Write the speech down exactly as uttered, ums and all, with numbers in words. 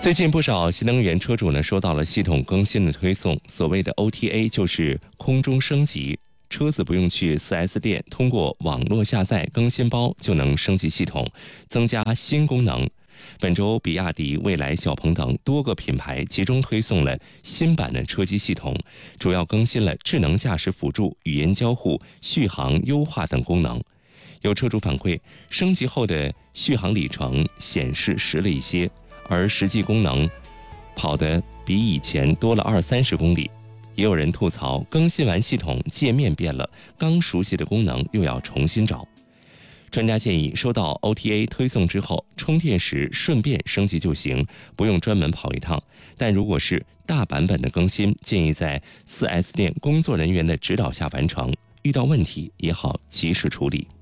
最近不少新能源车主呢收到了系统更新的推送，所谓的 O T A 就是空中升级，车子不用去 四 S 店，通过网络下载更新包就能升级系统，增加新功能。本周，比亚迪、蔚来、小鹏等多个品牌集中推送了新版的车机系统，主要更新了智能驾驶辅助、语音交互、续航优化等功能。有车主反馈，升级后的续航里程显示实了一些，而实际功能跑得比以前多了二三十公里。也有人吐槽，更新完系统界面变了，刚熟悉的功能又要重新找。专家建议，收到 O T A 推送之后，充电时顺便升级就行，不用专门跑一趟。但如果是大版本的更新，建议在 四 S 店工作人员的指导下完成，遇到问题也好及时处理。